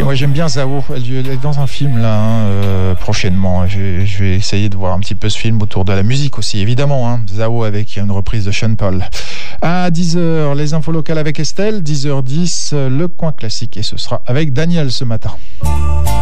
moi j'aime bien Zao. Elle est dans un film là prochainement. Je vais essayer de voir un petit peu ce film autour de la musique aussi, évidemment. Zao avec une reprise de Sean Paul. À 10h, les infos locales avec Estelle. 10h10, le coin classique et ce sera avec Daniel ce matin.